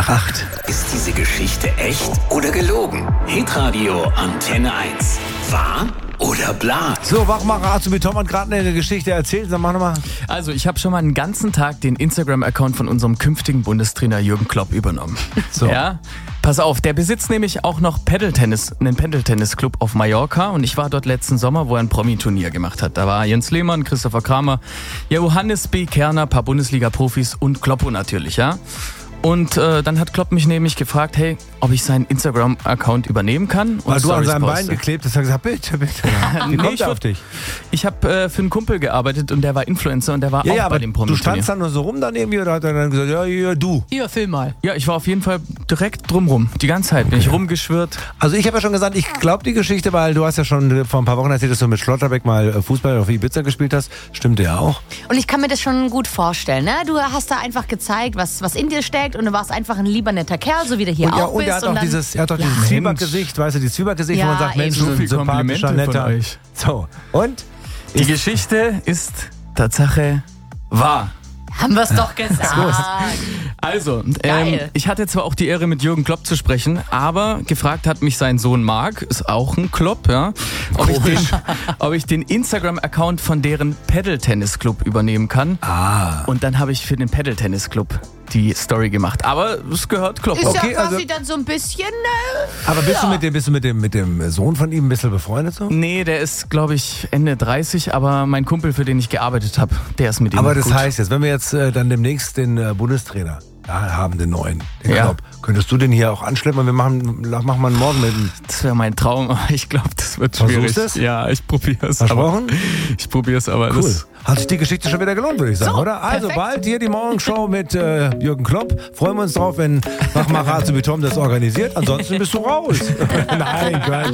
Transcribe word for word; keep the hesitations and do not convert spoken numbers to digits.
nach acht. Ist diese Geschichte echt oder gelogen? Hitradio Antenne eins. Wahr oder bla? So, Wachmacher Azubi Tom hat gerade eine Geschichte erzählt. Sag mal nochmal. Also, ich habe schon mal einen ganzen Tag den Instagram-Account von unserem künftigen Bundestrainer Jürgen Klopp übernommen. So. Ja? Pass auf, der besitzt nämlich auch noch Paddeltennis, einen Paddeltennis-Club auf Mallorca und ich war dort letzten Sommer, wo er ein Promi-Turnier gemacht hat. Da war Jens Lehmann, Christopher Kramer, Johannes B. Kerner, ein paar Bundesliga-Profis und Kloppo natürlich, ja. Und äh, dann hat Klopp mich nämlich gefragt, hey, ob ich seinen Instagram-Account übernehmen kann. Und Weil du an Stories seinem poste. Bein geklebt hast, hast du gesagt, bitte, bitte. Wie Nee, kommt ich er würd- auf dich? Ich habe äh, für einen Kumpel gearbeitet und der war Influencer und der war Ja, auch ja, bei aber dem du Promi-Turnier. standst dann nur so rum dann irgendwie oder hat er dann gesagt, ja, ja, du? Hier, film mal. Ja, ich war auf jeden Fall direkt drumrum. Die ganze Zeit bin ich rumgeschwirrt. Also ich habe ja schon gesagt, ich glaube die Geschichte, weil du hast ja schon vor ein paar Wochen erzählt, dass du mit Schlotterbeck mal Fußball auf Ibiza gespielt hast. Stimmte ja auch. Und ich kann mir das schon gut vorstellen, ne? Du hast da einfach gezeigt, was, was in dir steckt und du warst einfach ein lieber netter Kerl, so wie du hier Und, ja, auch und bist. er hat auch dann, dieses, er hat auch Ja. dieses Zwiebackgesicht, weißt du, dieses Zwiebackgesicht, wo Ja, man sagt, Mensch, eben. du So bist viel ein sympathischer, Komplimente von netter. euch. So, und? Die Geschichte ist Tatsache wahr. Haben wir es doch gesagt. Also, ähm, Geil. ich hatte zwar auch die Ehre, mit Jürgen Klopp zu sprechen, aber gefragt hat mich sein Sohn Marc, ist auch ein Klopp, ja, ob ich den, ob ich den Instagram-Account von deren Paddle-Tennis-Club übernehmen kann. Ah. Und dann habe ich für den Paddle-Tennis-Club die Story gemacht. Aber es gehört Klopp. Ist auch. Okay, ja quasi also- dann so ein bisschen, äh, Aber bist du mit dem, bist du mit dem, mit dem Sohn von ihm ein bisschen befreundet so? Nee, der ist, glaube ich, Ende dreißig, aber mein Kumpel, für den ich gearbeitet habe, der ist mit ihm Aber das gut. heißt jetzt, wenn wir jetzt äh, dann demnächst den äh, Bundestrainer da haben, den neuen, den Ja. Klopp, könntest du den hier auch anschleppen und wir machen, machen mal einen Morgen mit ihm. Das wäre mein Traum, aber ich glaube, das wird Versuchst schwierig. du's? Ja, ich probiere es. Versprochen? Ich probiere es, aber Cool. das... Hat sich die Geschichte schon wieder gelohnt, würde ich sagen, So, oder? Also perfekt. bald hier die Morgenshow mit äh, Jürgen Klopp. Freuen wir uns drauf, wenn Wachmacher Azubi Tom das organisiert. Ansonsten bist du raus. Nein, Quatsch.